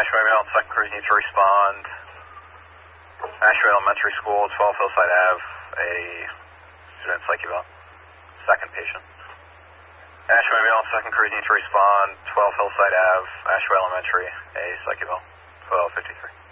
Ashway Vale, second crews need to respond. Ashway Elementary School, 12 Hillside Ave, a student psych eval, second patient. Ashway Vale, second crews need to respond. 12 Hillside Ave, Ashway Elementary, a psych eval, 1253.